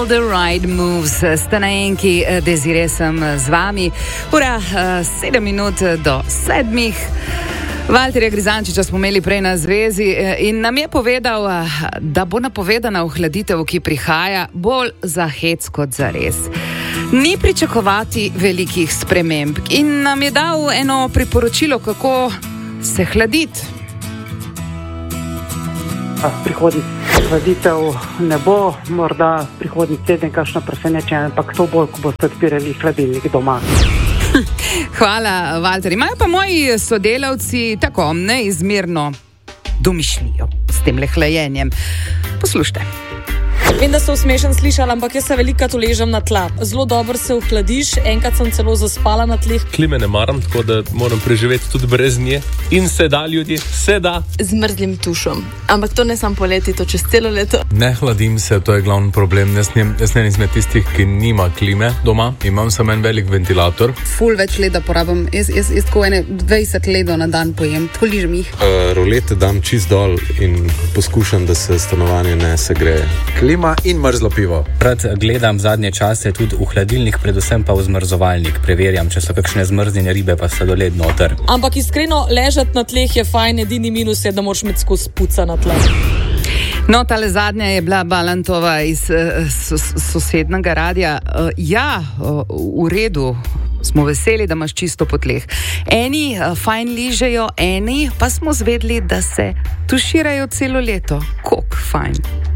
All the Right Moves, sta na enki, Desire sem z vami. Ura 7 minut do 7. Valterja Grizančiča smo imeli prej na zvezi in nam je povedal, da bo napovedana ohladitev, ki prihaja, bolj za hec kot za res. Ni pričakovati velikih sprememb in nam je dal eno priporočilo, kako se hladiti. Prihodnjih hladitev ne bo, morda prihodnji teden kakšno presenečenje, ampak to bolj, ko boste odpirali hladilnik doma. Hvala, Valter. Imajo pa moji sodelavci tako neizmerno domišljijo s tem hlajenjem. Poslušajte. Vem, da so smešen slišali, ampak jaz se velikokrat uležem na tla. Zelo dobro se ohladiš, enkrat sem celo zaspala na tleh. Klime ne maram, tako da moram preživeti tudi brez nje. In se da, ljudje, se da. Z mrzlim tušom. Ampak to ne samo poleti, to čez celo leto. Ne hladim se, to je glavni problem. Jaz ne izmed tistih, ki nima klime doma. Imam samo en velik ventilator. Ful več leda porabim. Jaz tako 20 ledov na dan pojem. Tako ližem jih. Rolete dam čist dol in poskušam, da se stanovanje ne segreje. Klima in mrzlo pivo. Rad gledam zadnje čase tudi v hladilnik, predvsem pa v zmrzovalnik. Preverjam, če so kakšne zmrznjene ribe, pa sladoled noter. Ampak iskreno, ležati na tleh je fajn, edini minus je, da moraš imeti skozi puca na tleh. No, tale zadnja je bila Balantova iz sosednega radia. V redu. Smo veseli, da imaš čisto po tleh. Eni fajn ližejo, eni pa smo zvedli, da se tuširajo celo leto. Koliko fajn.